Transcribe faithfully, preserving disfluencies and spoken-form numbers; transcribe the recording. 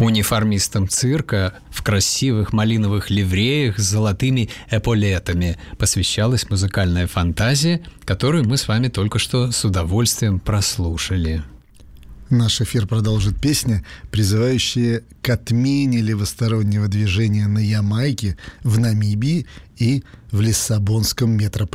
Униформистам цирка в красивых малиновых ливреях с золотыми эполетами посвящалась музыкальная фантазия, которую мы с вами только что с удовольствием прослушали. Наш эфир продолжит песня, призывающая к отмене левостороннего движения на Ямайке, в Намибии и в Лиссабонском метрополитене.